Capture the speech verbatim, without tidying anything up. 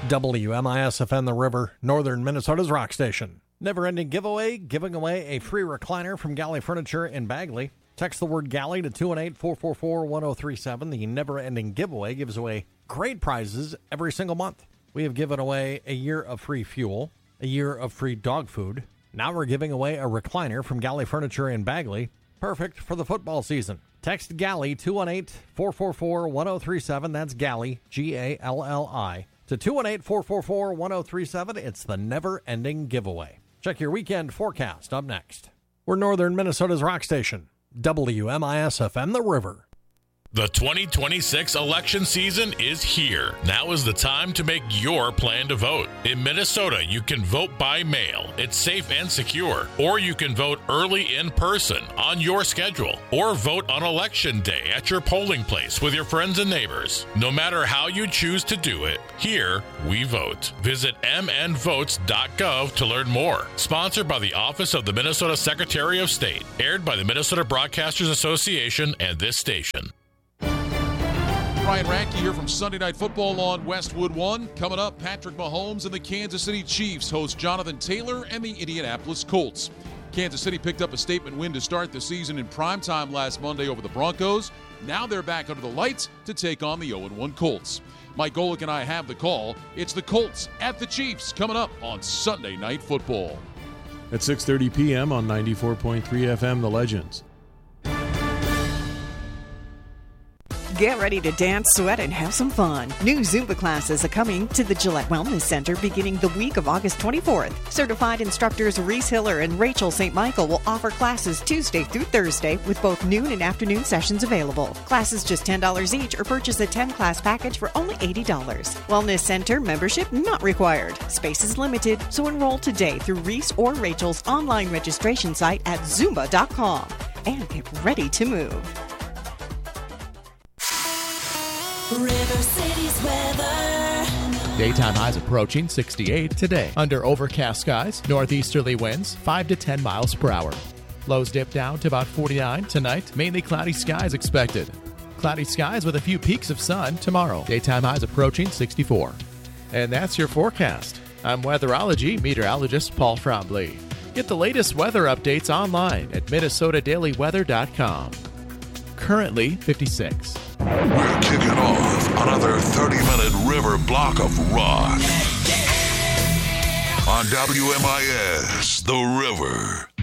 W M I S F M The River, Northern Minnesota's rock station. Never-ending giveaway, giving away a free recliner from Galley Furniture in Bagley. Text the word Galley to two one eight, four four four, one zero three seven. The never-ending giveaway gives away great prizes every single month. We have given away a year of free fuel, a year of free dog food. Now we're giving away a recliner from Galley Furniture in Bagley, perfect for the football season. Text Galley two one eight, four four four, one zero three seven. That's Galley, G A L L I. To two one eight, four four four, one zero three seven. It's the never-ending giveaway. Check your weekend forecast up next. We're Northern Minnesota's rock station, W M I S F M The River. The twenty twenty-six election season is here. Now is the time to make your plan to vote. In Minnesota, you can vote by mail. It's safe and secure. Or you can vote early in person on your schedule. Or vote on election day at your polling place with your friends and neighbors. No matter how you choose to do it, here we vote. Visit m n votes dot gov to learn more. Sponsored by the Office of the Minnesota Secretary of State. Aired by the Minnesota Broadcasters Association and this station. Ryan Radke here from Sunday Night Football on Westwood One. Coming up, Patrick Mahomes and the Kansas City Chiefs host Jonathan Taylor and the Indianapolis Colts. Kansas City picked up a statement win to start the season in primetime last Monday over the Broncos. Now they're back under the lights to take on the oh and one Colts. Mike Golick and I have the call. It's the Colts at the Chiefs coming up on Sunday Night Football. At six thirty p.m. on ninety-four point three F M, The Legends. Get ready to dance, sweat, and have some fun. New Zumba classes are coming to the Gillette Wellness Center beginning the week of August twenty-fourth. Certified instructors Reese Hiller and Rachel Saint Michael will offer classes Tuesday through Thursday with both noon and afternoon sessions available. Classes just ten dollars each or purchase a ten-class package for only eighty dollars. Wellness Center membership not required. Space is limited, so enroll today through Reese or Rachel's online registration site at zumba dot com and get ready to move. River City's weather. Daytime highs approaching sixty-eight today. Under overcast skies, northeasterly winds five to ten miles per hour. Lows dip down to about forty-nine tonight. Mainly cloudy skies expected. Cloudy skies with a few peaks of sun tomorrow. Daytime highs approaching sixty-four. And that's your forecast. I'm weatherology meteorologist Paul Trombley. Get the latest weather updates online at minnesota daily weather dot com. Currently fifty-six. We're kicking off another thirty-minute river block of rock on W M I S, The River.